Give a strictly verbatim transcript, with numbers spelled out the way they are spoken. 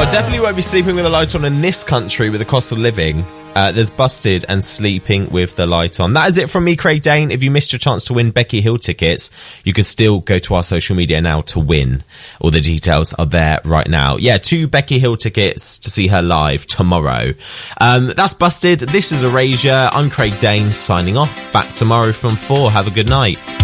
Well, definitely won't be sleeping with the light on in this country with the cost of living. Uh, there's Busted and Sleeping with the Light On. That is it from me, Craig Dane. If you missed your chance to win Becky Hill tickets, you can still go to our social media now to win. All the details are there right now. Yeah, two Becky Hill tickets to see her live tomorrow. Um, that's Busted. This is Erasure. I'm Craig Dane signing off. Back tomorrow from four. Have a good night.